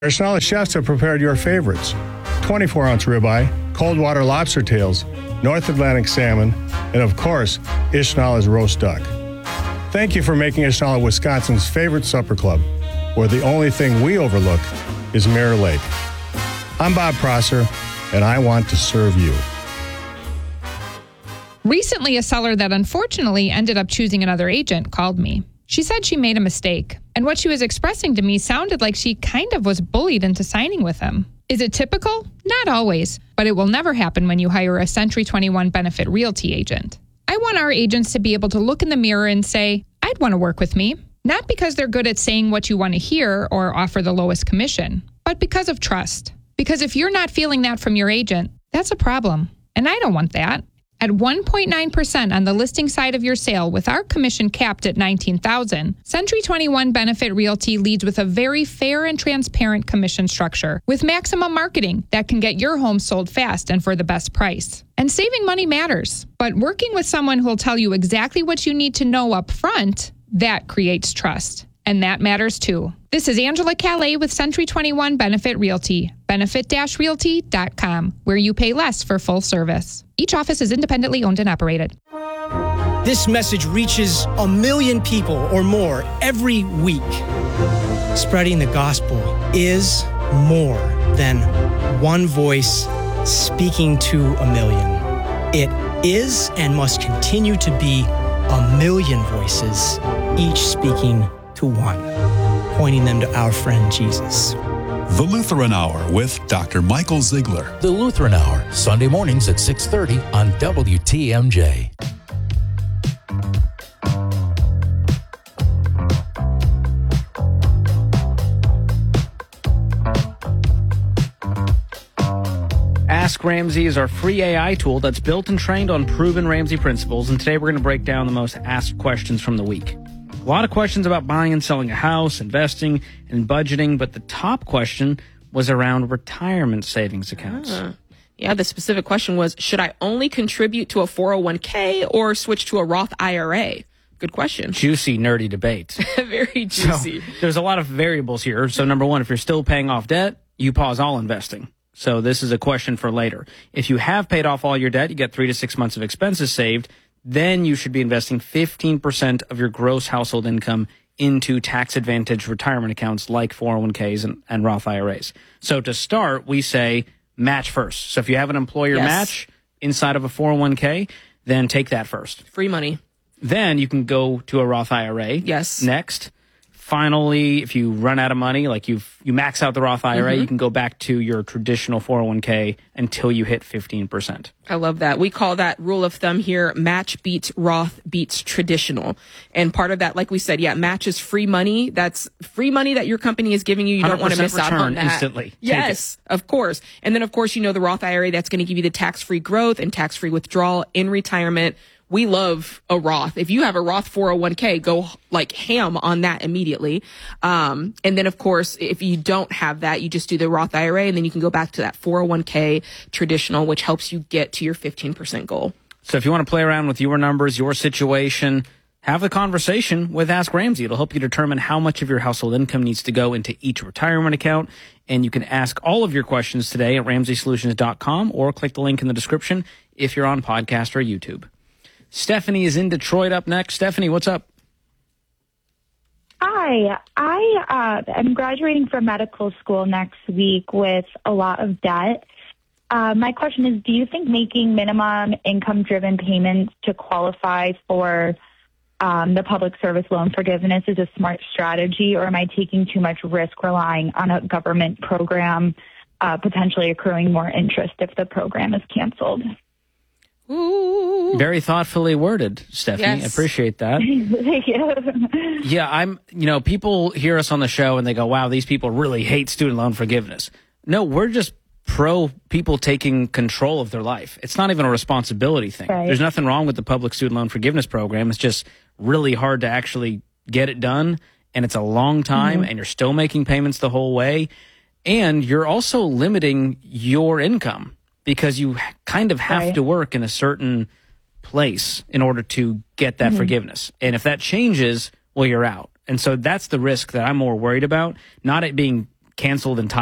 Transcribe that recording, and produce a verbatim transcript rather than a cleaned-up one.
Ishnala chefs have prepared your favorites: twenty-four ounce ribeye, cold water lobster tails, North Atlantic salmon, and of course, Ishnala's roast duck. Thank you for making Ishnala Wisconsin's favorite supper club, where the only thing we overlook is Mirror Lake. I'm Bob Prosser, and I want to serve you. Recently, a seller that unfortunately ended up choosing another agent called me. She said she made a mistake, and what she was expressing to me sounded like she kind of was bullied into signing with him. Is it typical? Not always, but it will never happen when you hire a Century twenty-one Benefit Realty agent. I want our agents to be able to look in the mirror and say, I'd want to work with me, not because they're good at saying what you want to hear or offer the lowest commission, but because of trust. Because if you're not feeling that from your agent, that's a problem, and I don't want that. At one point nine percent on the listing side of your sale with our commission capped at nineteen thousand dollars, Century twenty-one Benefit Realty leads with a very fair and transparent commission structure with maximum marketing that can get your home sold fast and for the best price. And saving money matters, but working with someone who'll tell you exactly what you need to know up front, that creates trust. And that matters too. This is Angela Calais with Century twenty-one Benefit Realty, benefit dash realty dot com, where you pay less for full service. Each office is independently owned and operated. This message reaches a million people or more every week. Spreading the gospel is more than one voice speaking to a million. It is and must continue to be a million voices, each speaking to one, pointing them to our friend Jesus. The Lutheran Hour with Doctor Michael Ziegler. The Lutheran Hour, Sunday mornings at six thirty on W T M J. Ask Ramsey is our free A I tool that's built and trained on proven Ramsey principles, and today we're going to break down the most asked questions from the week. A lot of questions about buying and selling a house, investing, and budgeting, but the top question was around retirement savings accounts. Uh, yeah, the specific question was, should I only contribute to a four oh one k or switch to a Roth I R A? Good question. Juicy, nerdy debate. Very juicy. So, there's a lot of variables here. So number one, if you're still paying off debt, you pause all investing. So this is a question for later. If you have paid off all your debt, you get three to six months of expenses saved, then you should be investing fifteen percent of your gross household income into tax-advantaged retirement accounts like four oh one k's and, and Roth I R As. So to start, we say match first. So if you have an employer Yes. match inside of a four oh one k, then take that first. Free money. Then you can go to a Roth I R A. Yes. Next. Finally, if you run out of money, like you've you max out the Roth I R A, Mm-hmm. you can go back to your traditional four oh one k until you hit fifteen percent. I love that. We call that rule of thumb here, match beats Roth beats traditional. And part of that, like we said, yeah, match is free money. That's free money that your company is giving you. You don't want to miss out on that. Instantly. Yes, of course. And then, of course, you know, the Roth I R A, that's going to give you the tax-free growth and tax-free withdrawal in retirement. We love a Roth. If you have a Roth four oh one k, go like ham on that immediately. Um, and then, of course, if you don't have that, you just do the Roth I R A, and then you can go back to that four oh one k traditional, which helps you get to your fifteen percent goal. So if you want to play around with your numbers, your situation, have the conversation with Ask Ramsey. It'll help you determine how much of your household income needs to go into each retirement account. And you can ask all of your questions today at ramsey solutions dot com or click the link in the description if you're on podcast or YouTube. Stephanie is in Detroit up next. Stephanie, what's up? Hi, I uh, am graduating from medical school next week with a lot of debt. Uh, my question is, do you think making minimum income-driven payments to qualify for um, the public service loan forgiveness is a smart strategy, or am I taking too much risk relying on a government program, uh, potentially accruing more interest if the program is canceled? Ooh. Very thoughtfully worded, Stephanie. Yes. I appreciate that. Thank you. Yeah, I'm, you know, people hear us on the show and they go, wow, these people really hate student loan forgiveness. No, we're just pro people taking control of their life. It's not even a responsibility thing. Right. There's nothing wrong with the public student loan forgiveness program. It's just really hard to actually get it done. And it's a long time mm-hmm. and you're still making payments the whole way. And you're also limiting your income, because you kind of have right. to work in a certain place in order to get that mm-hmm. forgiveness. And if that changes, well, you're out. And so that's the risk that I'm more worried about, not it being canceled entirely.